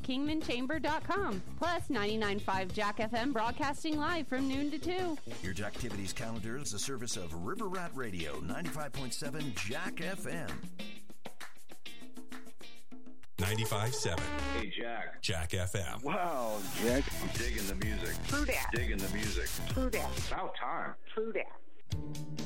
kingmanchamber.com. Plus 99.5 Jack FM broadcasting live from noon to 2. Your Jacktivities calendar is a service of River Rat Radio, 95.7 Jack FM. 95.7. Hey, Jack. Jack FM. Wow, Jack. I'm digging the music. True that. Digging the music. True that. About time. True that.